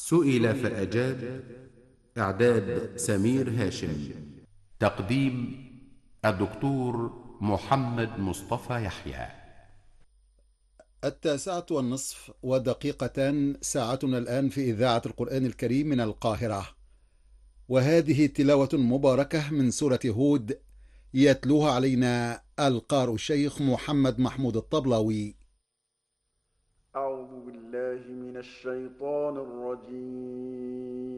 سئل فأجاب. إعداد سمير هاشم. تقديم الدكتور محمد مصطفى يحيى. 9:01 ساعتنا الآن في إذاعة القرآن الكريم من القاهرة، وهذه تلاوة مباركة من سورة هود يتلوها علينا القارئ الشيخ محمد محمود الطبلاوي. أعوذ بالله من الشيطان الرجيم.